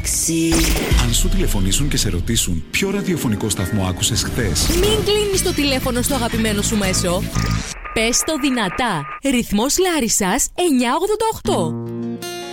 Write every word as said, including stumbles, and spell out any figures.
sexy. Αν σου τηλεφωνήσουν και σε ρωτήσουν ποιο ραδιοφωνικό σταθμό άκουσες χθες, μην κλείνεις το τηλέφωνο στο αγαπημένο σου μέσο. Πες το δυνατά. Ρυθμός Λάρισσας εννιακόσια ογδόντα οκτώ.